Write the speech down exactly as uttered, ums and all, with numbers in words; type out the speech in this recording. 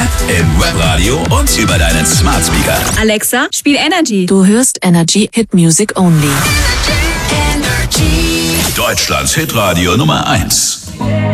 App, im Webradio und über deinen Smart Speaker. Alexa, spiel Energy. Du hörst Energy Hit Music Only. Deutschlands Hitradio Nummer eins.